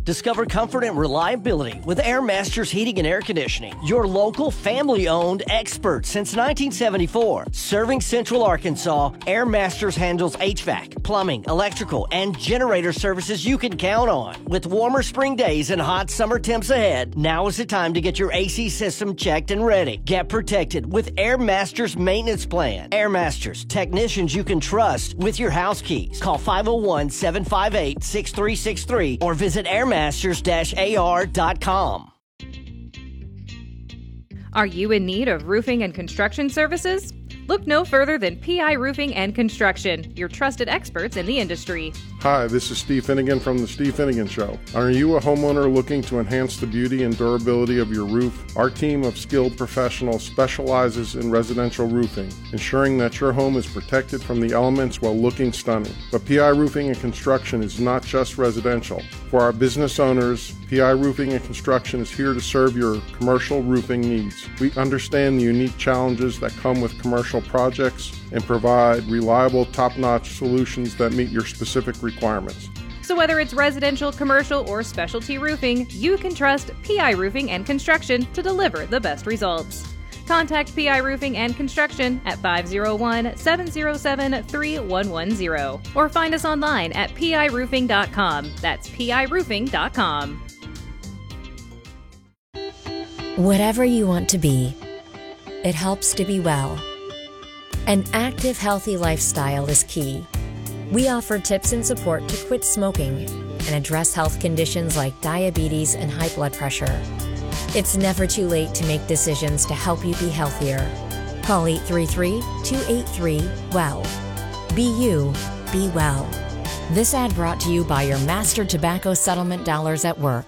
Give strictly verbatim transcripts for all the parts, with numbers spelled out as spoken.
Discover comfort and reliability with Air Masters Heating and Air Conditioning. Your local, family-owned expert since nineteen seventy-four. Serving Central Arkansas, Air Masters handles H V A C, plumbing, electrical, and generator services you can count on. With warmer spring days and hot summer temps ahead, now is the time to get your A C system checked and ready. Get protected with Air Masters Maintenance Plan. Air Masters, technicians you can trust with your house keys. Call five oh one, seven five eight, six three six three or visit airmasters dash a r dot com. Are you in need of roofing and construction services? Look no further than P I Roofing and Construction, your trusted experts in the industry. Hi, this is Steve Finnegan from The Steve Finnegan Show. Are you a homeowner looking to enhance the beauty and durability of your roof? Our team of skilled professionals specializes in residential roofing, ensuring that your home is protected from the elements while looking stunning. But P I Roofing and Construction is not just residential. For our business owners, P I Roofing and Construction is here to serve your commercial roofing needs. We understand the unique challenges that come with commercial projects and provide reliable, top-notch solutions that meet your specific requirements. So whether it's residential, commercial, or specialty roofing, you can trust P I Roofing and Construction to deliver the best results. Contact P I Roofing and Construction at five oh one, seven oh seven, three one one zero or find us online at p i roofing dot com. That's p i roofing dot com. Whatever you want to be, it helps to be well. An active, healthy lifestyle is key. We offer tips and support to quit smoking and address health conditions like diabetes and high blood pressure. It's never too late to make decisions to help you be healthier. Call eight three three, two eight three, W E L L. Be you, be well. This ad brought to you by your master tobacco settlement dollars at work.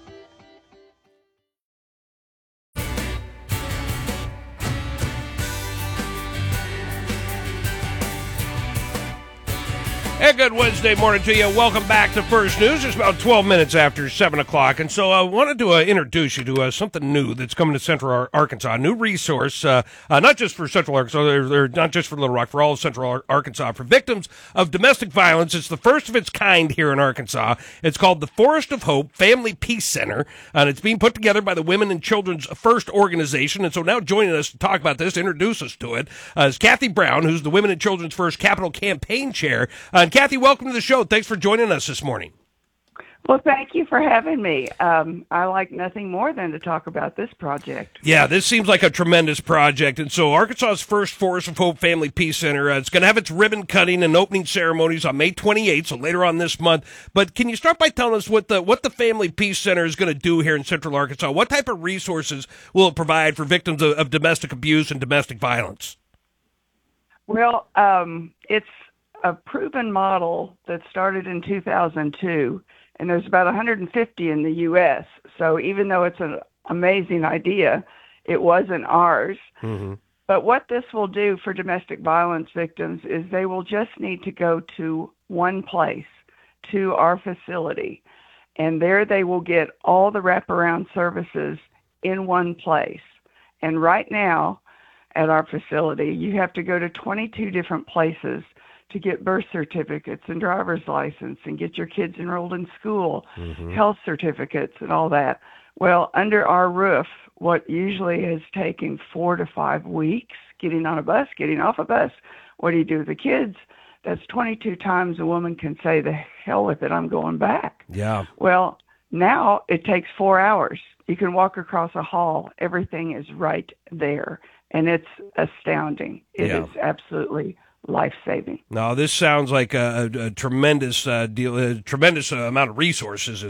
Hey, good Wednesday morning to you. Welcome back to First News. It's about twelve minutes after seven o'clock. And so I wanted to uh, introduce you to uh, something new that's coming to Central Ar- Arkansas, a new resource, uh, uh, not just for Central Arkansas, they're, they're not just for Little Rock, for all of Central Ar- Arkansas. For victims of domestic violence, it's the first of its kind here in Arkansas. It's called the Forest of Hope Family Peace Center, and it's being put together by the Women and Children's First Organization. And so now joining us to talk about this, introduce us to it, uh, is Kathy Brown, who's the Women and Children's First Capital Campaign Chair. Uh, and Kathy, welcome to the show. Thanks for joining us this morning. Well, thank you for having me. Um, I like nothing more than to talk about this project. Yeah, this seems like a tremendous project. And so Arkansas's first Forest of Hope Family Peace Center, uh, it's going to have its ribbon cutting and opening ceremonies on May twenty-eighth, so later on this month. But can you start by telling us what the what the Family Peace Center is going to do here in Central Arkansas? What type of resources will it provide for victims of, of domestic abuse and domestic violence? Well, um, it's a proven model that started in two thousand two, and there's about one hundred fifty in the U S. So even though it's an amazing idea, it wasn't ours. Mm-hmm. But what this will do for domestic violence victims is they will just need to go to one place, to our facility, and there they will get all the wraparound services in one place. And right now at our facility, you have to go to twenty-two different places to get birth certificates and driver's license and get your kids enrolled in school, mm-hmm. health certificates and all that. Well, under our roof, what usually has taken four to five weeks, getting on a bus, getting off a bus, what do you do with the kids? That's twenty-two times a woman can say, the hell with it, I'm going back. Yeah. Well, now it takes four hours. You can walk across a hall. Everything is right there. And it's astounding. It yeah. is absolutely life-saving. No, this sounds like a, a, a tremendous uh, deal, a tremendous uh, amount of resources